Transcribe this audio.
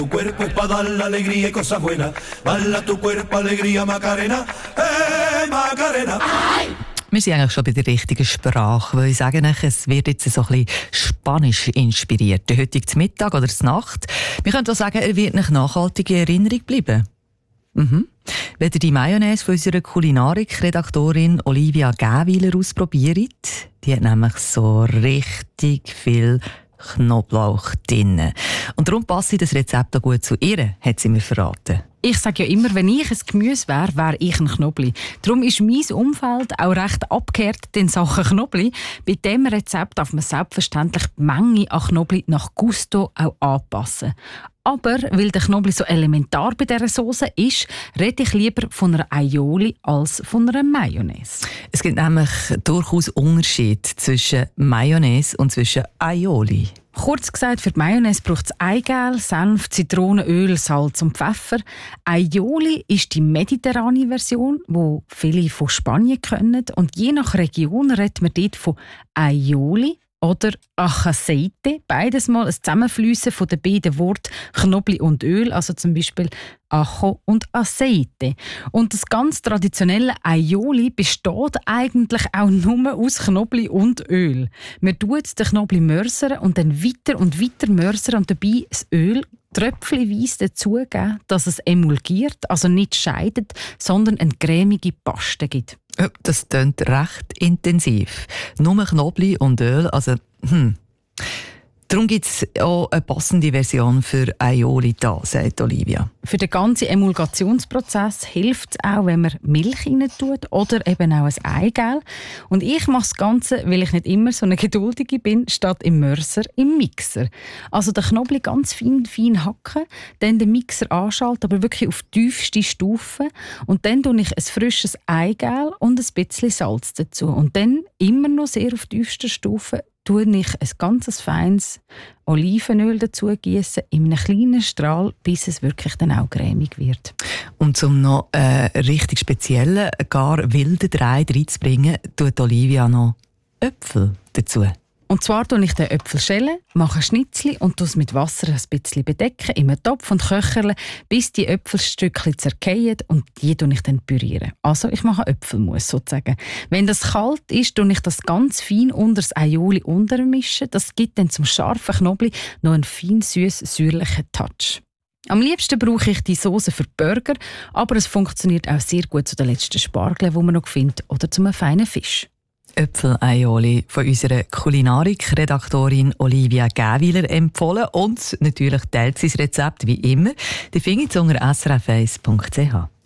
Tu cuerpo es pa' dar la alegría y cosas buenas. Bala tu cuerpo, alegría, Macarena. Macarena. Wir sind eigentlich schon bei der richtigen Sprache, weil ich sage euch, es wird jetzt so ein bisschen spanisch inspiriert. Der heutige Mittag oder die Nacht. Wir können auch sagen, er wird nicht nachhaltig in Erinnerung bleiben. Wenn ihr die Mayonnaise von unserer Kulinarik-Redaktorin Olivia Gäwiler ausprobiert, die hat nämlich so richtig viel Knoblauch drin. Und darum passt das Rezept auch gut zu ihr, hat sie mir verraten. Ich sage ja immer, wenn ich ein Gemüse wäre, wäre ich ein Knobli. Darum ist mein Umfeld auch recht abgekehrt in Sachen Knobli. Bei diesem Rezept darf man selbstverständlich die Menge an Knobli nach Gusto auch anpassen. Aber weil der Knobli so elementar bei dieser Sauce ist, rede ich lieber von einer Aioli als von einer Mayonnaise. Es gibt nämlich durchaus Unterschied zwischen Mayonnaise und zwischen Aioli. Kurz gesagt, für die Mayonnaise braucht es Eigelb, Senf, Zitronenöl, Salz und Pfeffer. Aioli ist die mediterrane Version, die viele von Spanien kennen. Und je nach Region redet man dort von Aioli oder Acaceite. Beides mal ein Zusammenfliessen von den beiden Worten Knobli und Öl, also zum Beispiel Ajo und Aceite. Und das ganz traditionelle Aioli besteht eigentlich auch nur aus Knobli und Öl. Man tut den Knobli mörsern und dann weiter und weiter mörsern und dabei das Öl tröpfchenweise dazugeben, dass es emulgiert, also nicht scheidet, sondern eine cremige Paste gibt. Das klingt recht intensiv. Nur Knobli und Öl, also Darum gibt es auch eine passende Version für Aioli da, sagt Olivia. Für den ganzen Emulgationsprozess hilft es auch, wenn man Milch rein tut oder eben auch ein Eigelb. Und ich mache das Ganze, weil ich nicht immer so eine Geduldige bin, statt im Mörser im Mixer. Also den Knobli ganz fein hacken, dann den Mixer anschalten, aber wirklich auf tiefste Stufe. Und dann tue ich ein frisches Eigelb und ein bisschen Salz dazu. Und dann immer noch sehr auf tiefster Stufe tue ich ein ganz feines Olivenöl dazu gießen in einem kleinen Strahl, bis es wirklich dann auch cremig wird. Und um noch einen richtig speziellen, gar wilden Dreh reinzubringen, tut Olivia noch Äpfel dazu. Und zwar tue ich den Äpfel schälen, mache Schnitzli und tue es mit Wasser ein bisschen bedecken, in einem Topf und köcherle, bis die Äpfelstückchen zergehen und die tue ich dann pürieren. Also ich mache Äpfelmus sozusagen. Wenn das kalt ist, tue ich das ganz fein unter das Aioli untermischen. Das gibt dann zum scharfen Knobli noch einen fein süß-säuerlichen Touch. Am liebsten brauche ich die Soße für Burger, aber es funktioniert auch sehr gut zu den letzten Spargeln, die man noch findet, oder zu einem feinen Fisch. Äpfel-Aioli von unserer Kulinarik-Redaktorin Olivia Gäwiler empfohlen und natürlich teilt sie das Rezept wie immer. Die findet ihr unter srf1.ch.